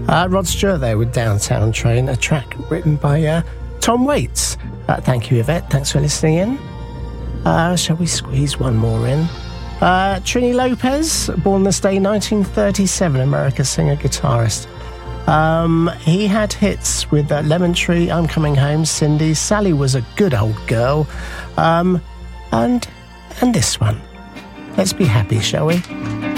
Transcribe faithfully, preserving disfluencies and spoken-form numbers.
Uh, Rod Stewart there with Downtown Train, a track written by uh, Tom Waits. Uh, thank you, Yvette. Thanks for listening in. Uh, shall we squeeze one more in? Uh, Trini Lopez, born this day nineteen thirty-seven, American singer, guitarist. Um, he had hits with uh, Lemon Tree, I'm Coming Home, Cindy, Sally Was a Good Old Girl, um, and and this one. Let's be happy, shall we?